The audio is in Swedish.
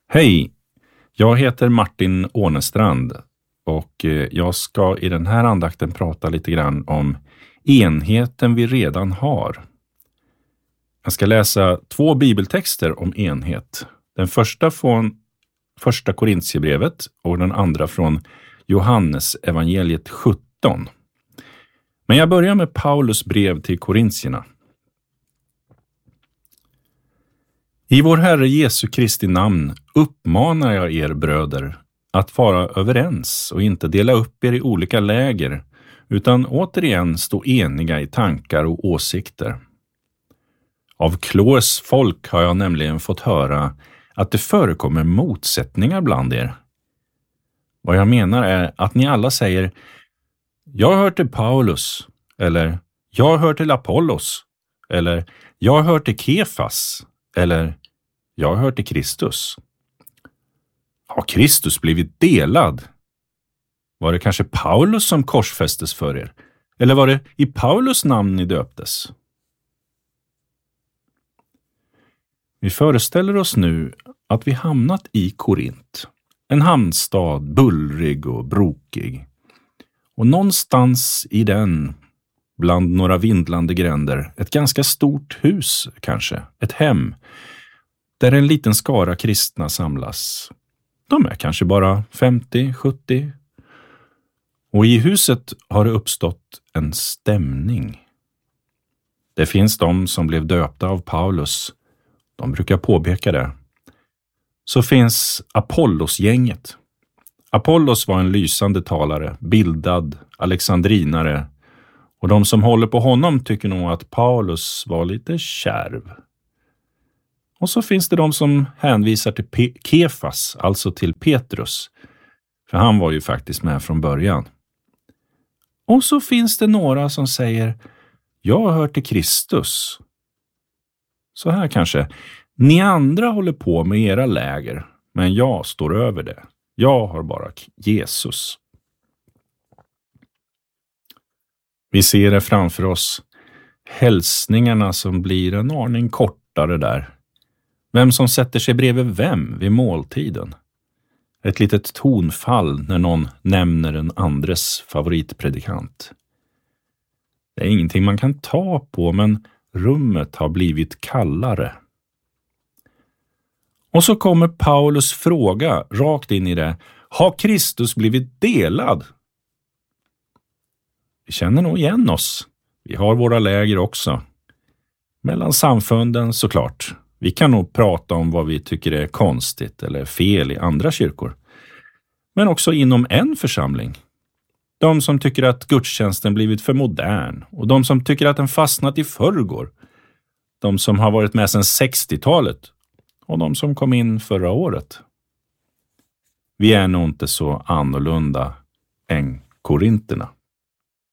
Hej, jag heter Martin Ånestrand och jag ska i den här andakten prata lite grann om enheten vi redan har. Jag ska läsa 2 bibeltexter om enhet. Den första från första Korintierbrevet och den andra från Johannes evangeliet 17. Men jag börjar med Paulus brev till korintierna. I vår Herre Jesu Kristi namn uppmanar jag er bröder att vara överens och inte dela upp er i olika läger, utan återigen stå eniga i tankar och åsikter. Av Kloes folk har jag nämligen fått höra att det förekommer motsättningar bland er. Vad jag menar är att ni alla säger: jag hör till Paulus, eller jag hör till Apollos, eller jag hör till Kefas, eller jag hör till Kristus. Har Kristus blivit delad? Var det kanske Paulus som korsfästes för er? Eller var det i Paulus namn ni döptes? Vi föreställer oss nu att vi hamnat i Korint. En hamnstad, bullrig och brokig. Och någonstans i den, bland några vindlande gränder, ett ganska stort hus kanske, ett hem, där en liten skara kristna samlas. De är kanske bara 50-70. Och i huset har det uppstått en stämning. Det finns de som blev döpta av Paulus. De brukar påpeka det. Så finns Apollos-gänget. Apollos var en lysande talare, bildad alexandrinare. Och de som håller på honom tycker nog att Paulus var lite kärv. Och så finns det de som hänvisar till Kefas, alltså till Petrus. För han var ju faktiskt med från början. Och så finns det några som säger: jag hör till Kristus. Så här kanske: ni andra håller på med era läger, men jag står över det. Jag har bara Jesus. Vi ser det framför oss. Hälsningarna som blir en aning kortare där. Vem som sätter sig bredvid vem vid måltiden. Ett litet tonfall när någon nämner en andres favoritpredikant. Det är ingenting man kan ta på, men rummet har blivit kallare. Och så kommer Paulus fråga rakt in i det: har Kristus blivit delad? Vi känner nog igen oss. Vi har våra läger också. Mellan samfunden såklart. Vi kan nog prata om vad vi tycker är konstigt eller fel i andra kyrkor. Men också inom en församling. De som tycker att gudstjänsten blivit för modern. Och de som tycker att den fastnat i förrgår. De som har varit med sedan 60-talet. Och de som kom in förra året. Vi är nog inte så annorlunda än korinterna.